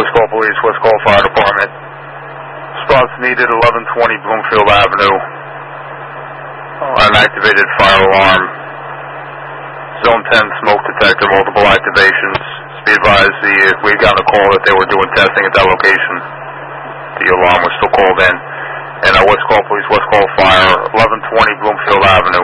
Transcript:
West Call Police, West Call Fire Department. Response needed, 1120 Bloomfield Avenue. Unactivated fire alarm. Zone 10 smoke detector, multiple activations. Be advised, we got a call that they were doing testing at that location. The alarm was still called in. And West Call Police, West Call Fire, 1120 Bloomfield Avenue.